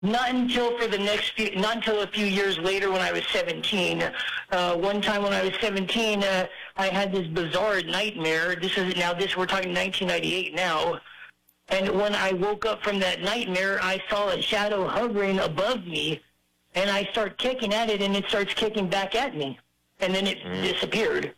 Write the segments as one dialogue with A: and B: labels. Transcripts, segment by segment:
A: Not until a few years later when I was 17. One time when I was 17, I had this bizarre nightmare. We're talking 1998 now. And when I woke up from that nightmare, I saw a shadow hovering above me, and I start kicking at it, and it starts kicking back at me. And then it disappeared.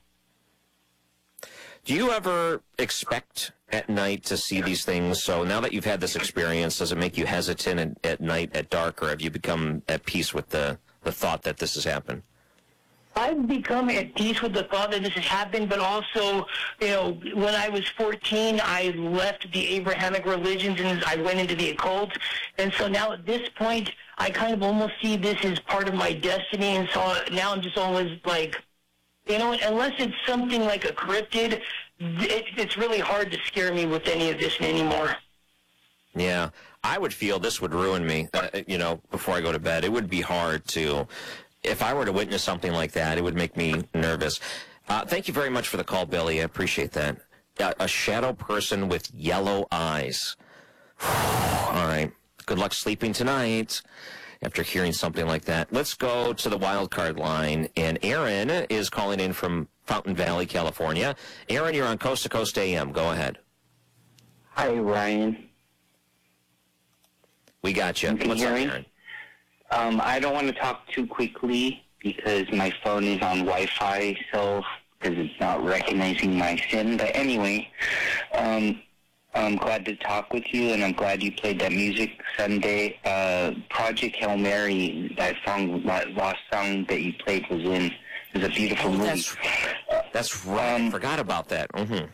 B: Do you ever expect at night to see these things? So now that you've had this experience, does it make you hesitant at night at dark, or have you become at peace with the thought that this has happened?
A: I've become at peace with the thought that this has happened, but also, when I was 14, I left the Abrahamic religions and I went into the occult. And so now at this point, I kind of almost see this as part of my destiny. And so now I'm just always like, unless it's something like a cryptid, it's really hard to scare me with any of this anymore.
B: Yeah, I would feel this would ruin me, before I go to bed. It would be hard to, if I were to witness something like that, it would make me nervous. Thank you very much for the call, Billy. I appreciate that. A shadow person with yellow eyes. All right. Good luck sleeping tonight after hearing something like that. Let's go to the wild card line, and Aaron is calling in from Fountain Valley, California. Aaron, you're on Coast to Coast AM. Go ahead.
C: Hi, Ryan.
B: We got you. What's up, Aaron?
C: I don't want to talk too quickly because my phone is on Wi-Fi, because it's not recognizing my SIM. But anyway, I'm glad to talk with you, and I'm glad you played that music Sunday. Project Hail Mary, that lost song that you played was a beautiful movie.
B: That's right. I forgot about that. Mm-hmm.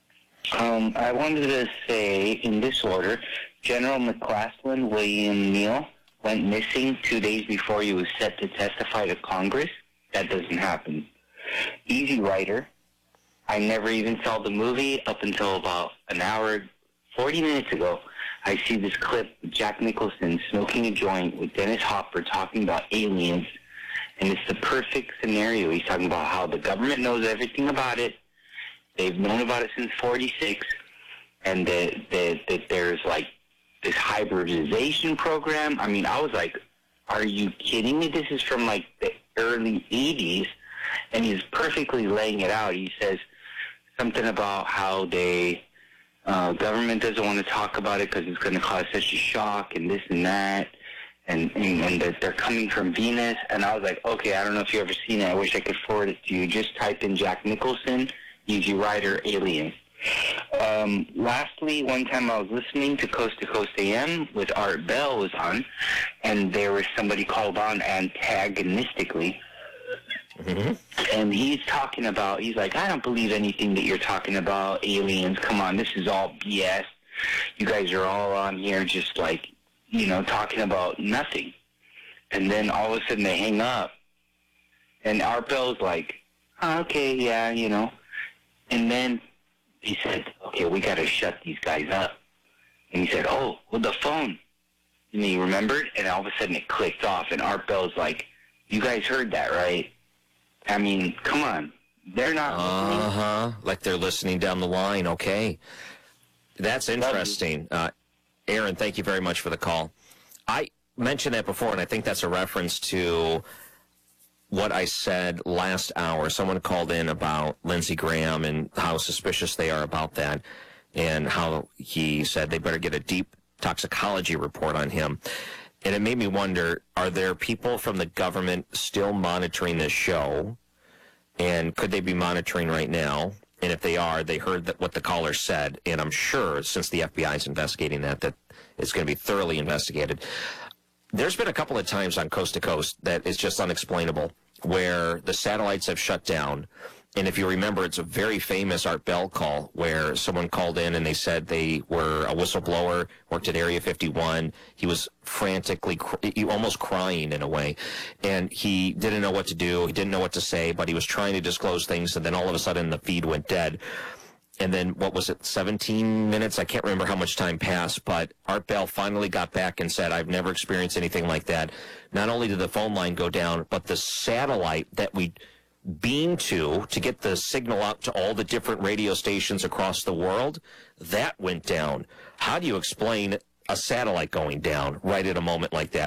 C: I wanted to say, in this order, General McCaslin William Neal went missing 2 days before he was set to testify to Congress. That doesn't happen. Easy Rider. I never even saw the movie up until about an hour, 40 minutes ago. I see this clip of Jack Nicholson smoking a joint with Dennis Hopper talking about aliens, and it's the perfect scenario. He's talking about how the government knows everything about it. They've known about it since 46, and that there's like this hybridization program. I mean, I was like, are you kidding me? This is from like the early 80s, and he's perfectly laying it out. He says something about how government doesn't want to talk about it because it's going to cause such a shock and this and that, and that they're coming from Venus. And I was like, okay, I don't know if you've ever seen it. I wish I could forward it to you. Just type in Jack Nicholson, Easy Rider, Alien. Lastly, one time I was listening to Coast AM with Art Bell was on, and there was somebody called on antagonistically. Mm-hmm. And he's like, I don't believe anything that you're talking about, aliens. Come on, this is all BS. You guys are all on here just like, talking about nothing. And then all of a sudden they hang up. And Art Bell's like, okay, yeah, And then he said, okay, we got to shut these guys up. And he said, oh, well, the phone. And he remembered, and all of a sudden it clicked off. And Art Bell's like, you guys heard that, right? I mean, come on. They're not listening.
B: Uh-huh. Like they're listening down the line. Okay. That's interesting. Aaron, thank you very much for the call. I mentioned that before, and I think that's a reference to what I said last hour. Someone called in about Lindsey Graham and how suspicious they are about that, and how he said they better get a deep toxicology report on him. And it made me wonder, are there people from the government still monitoring this show? And could they be monitoring right now? And if they are, they heard that what the caller said. And I'm sure, since the FBI is investigating that it's going to be thoroughly investigated. There's been a couple of times on Coast to Coast that is just unexplainable, where the satellites have shut down. And if you remember, it's a very famous Art Bell call where someone called in and they said they were a whistleblower, worked at Area 51. He was frantically, almost crying in a way. And he didn't know what to do. He didn't know what to say, but he was trying to disclose things. And then all of a sudden the feed went dead. And then, 17 minutes? I can't remember how much time passed, but Art Bell finally got back and said, I've never experienced anything like that. Not only did the phone line go down, but the satellite that we beamed to get the signal out to all the different radio stations across the world, that went down. How do you explain a satellite going down right at a moment like that.